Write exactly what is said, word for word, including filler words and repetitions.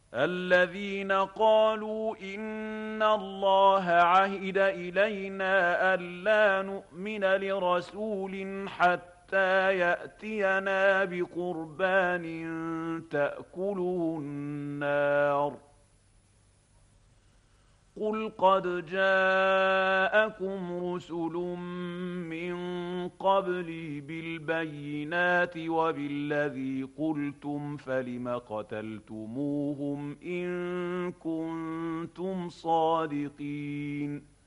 الذين قالوا إن الله عهد إلينا ألا نؤمن لرسول حتى يأتينا بقربان تأكله النار قل قد جاءكم رسل من قبلي بالبينات وبالذي قلتم فلم قتلتموهم إن كنتم صادقين